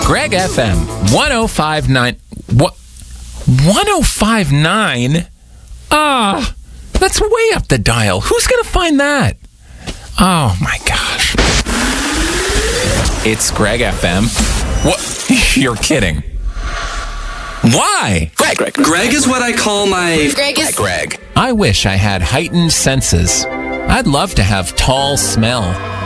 Greg FM 1059. What? 1059? Ah, that's way up the dial. Who's going to find that? Oh my gosh. It's Greg FM. What? You're kidding. Why? Greg is what I call my... Greg. I wish I had heightened senses. I'd love to have tall smell.